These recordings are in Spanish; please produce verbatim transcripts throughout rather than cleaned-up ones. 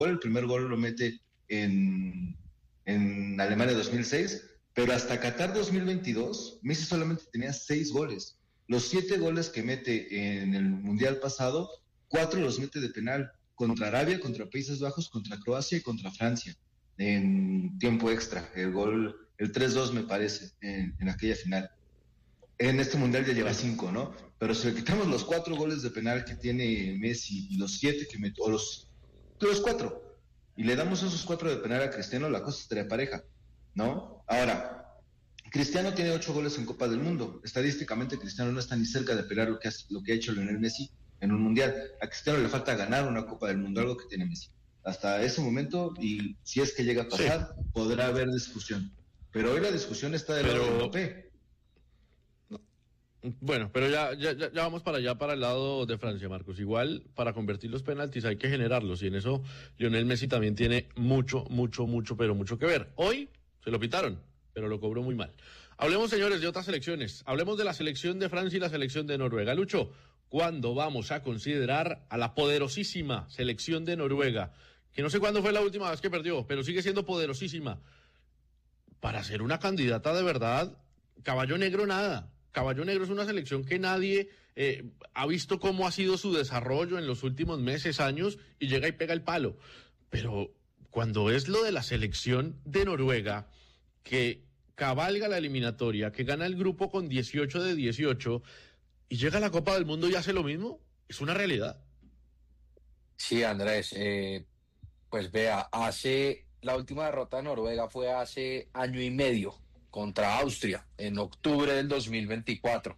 el primer gol lo mete en, en Alemania dos mil seis, pero hasta Qatar dos mil veintidós, Messi solamente tenía seis goles. Los siete goles que mete en el Mundial pasado, cuatro los mete de penal, contra Arabia, contra Países Bajos, contra Croacia y contra Francia, en tiempo extra. El gol, el tres dos me parece, en, en aquella final. En este Mundial ya lleva cinco, ¿no? Pero si le quitamos los cuatro goles de penal que tiene Messi y los siete que metió, o los, los cuatro, y le damos esos cuatro de penal a Cristiano, la cosa estaría pareja, ¿no? Ahora, Cristiano tiene ocho goles en Copa del Mundo. Estadísticamente, Cristiano no está ni cerca de pelear lo que ha, lo que ha hecho Lionel Messi en un Mundial. A Cristiano le falta ganar una Copa del Mundo, algo que tiene Messi. Hasta ese momento, y si es que llega a pasar, sí, podrá haber discusión. Pero hoy la discusión está del lado de Mbappé. Bueno, pero ya, ya, ya vamos para allá, para el lado de Francia, Marcos. Igual, para convertir los penaltis hay que generarlos, y en eso Lionel Messi también tiene mucho, mucho, mucho, pero mucho que ver. Hoy se lo pitaron, pero lo cobró muy mal. Hablemos, señores, de otras selecciones. Hablemos de la selección de Francia y la selección de Noruega. Lucho, ¿cuándo vamos a considerar a la poderosísima selección de Noruega? Que no sé cuándo fue la última vez que perdió, pero sigue siendo poderosísima. Para ser una candidata de verdad, caballo negro nada. Caballo Negro es una selección que nadie eh, ha visto cómo ha sido su desarrollo en los últimos meses, años, y llega y pega el palo. Pero cuando es lo de la selección de Noruega, que cabalga la eliminatoria, que gana el grupo con dieciocho de dieciocho, y llega a la Copa del Mundo y hace lo mismo, es una realidad. Sí, Andrés, eh, pues vea, hace la última derrota de Noruega fue hace año y medio, contra Austria, en octubre del dos mil veinticuatro,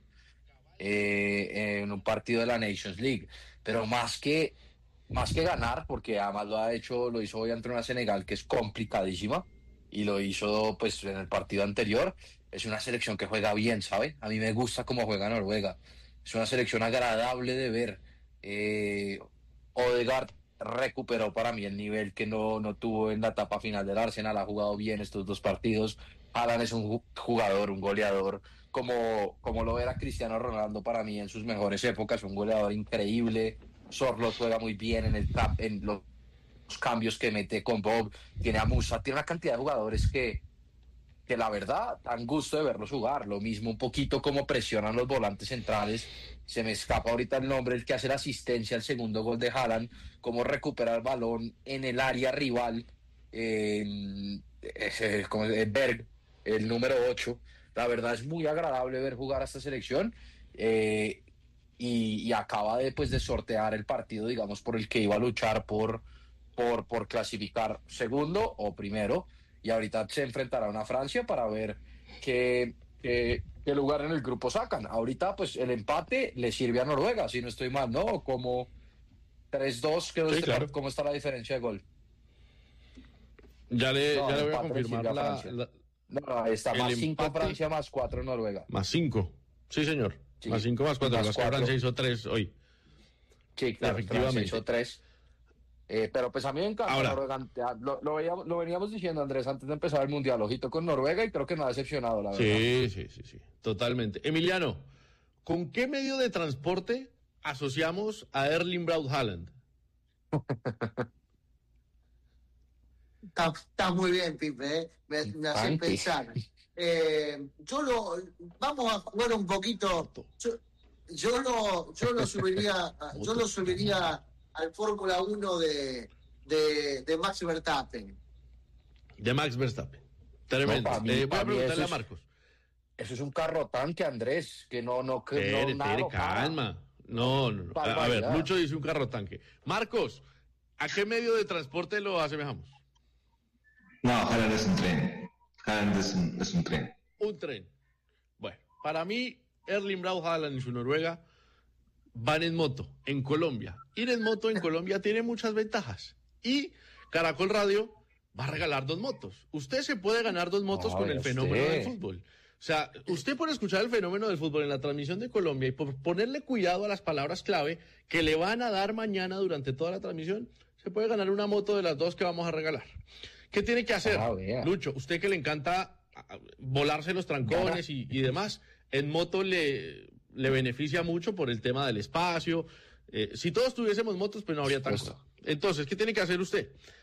eh, en un partido de la Nations League. Pero más que, más que ganar, porque además lo ha hecho, lo hizo hoy ante una Senegal que es complicadísima, y lo hizo pues en el partido anterior. Es una selección que juega bien, ¿sabe? A mí me gusta cómo juega Noruega. Es una selección agradable de ver. Eh, Odegaard recuperó para mí el nivel que no, no tuvo en la etapa final del Arsenal, ha jugado bien estos dos partidos. Haaland es un jugador, un goleador, como, como lo era Cristiano Ronaldo para mí en sus mejores épocas, un goleador increíble. Sorloth juega muy bien en, el, en los cambios que mete con Bob, tiene a Musa, tiene una cantidad de jugadores que, que la verdad dan gusto de verlos jugar. Lo mismo un poquito como presionan los volantes centrales, se me escapa ahorita el nombre, el que hace la asistencia al segundo gol de Haaland, cómo recupera el balón en el área rival, eh, eh, como eh, Berg, el número ocho. La verdad es muy agradable ver jugar a esta selección, eh, y, y acaba de, pues, de sortear el partido, digamos, por el que iba a luchar por, por, por clasificar segundo o primero, y ahorita se enfrentará a una Francia para ver qué, qué, qué lugar en el grupo sacan. Ahorita pues el empate le sirve a Noruega, si no estoy mal, ¿no? Como tres dos, ¿qué sí, claro. ¿Cómo está la diferencia de gol? Ya le, no, ya le voy a confirmar a la, la... No, está más cinco Francia, más cuatro Noruega. Más cinco, sí señor. Sí. Más cinco, más cuatro. Más cuatro. Francia hizo tres hoy. Sí, claro, Francia hizo tres. Eh, pero pues a mí me encanta Ahora, Noruega. Lo, lo, veíamos, lo veníamos diciendo, Andrés, antes de empezar el Mundial. Ojito con Noruega, y creo que no ha decepcionado, la verdad. Sí, sí, sí, sí, totalmente. Emiliano, ¿con qué medio de transporte asociamos a Erling Braut Haaland? Está, está muy bien, Pipe, ¿eh? me, me hace pensar. Eh, yo lo, vamos a jugar un poquito. Yo, yo lo, yo lo subiría, yo lo subiría al Fórmula uno de, de, de Max Verstappen. De Max Verstappen. Tremendo. No, mí, eh, voy a preguntarle a Marcos. Es, eso es un carro tanque, Andrés, que no, no, que tere, no, tere, nada, calma. No, no, no. A, a ver, Lucho dice un carro tanque. Marcos, ¿a qué medio de transporte lo asemejamos? No, Haaland es un tren. Haaland es un, es un tren. Un tren. Bueno, para mí, Erling Braut Haaland y su Noruega van en moto, en Colombia. Ir en moto en Colombia tiene muchas ventajas. Y Caracol Radio va a regalar dos motos. Usted se puede ganar dos motos oh, con el fenómeno del fútbol. O sea, usted por escuchar el fenómeno del fútbol en la transmisión de Colombia y por ponerle cuidado a las palabras clave que le van a dar mañana durante toda la transmisión, se puede ganar una moto de las dos que vamos a regalar. ¿Qué tiene que hacer, oh, yeah. Lucho? Usted que le encanta volarse los trancones y, y demás, en moto le, le beneficia mucho por el tema del espacio, Eh, si todos tuviésemos motos, pues no habría tanto. Entonces, ¿qué tiene que hacer usted?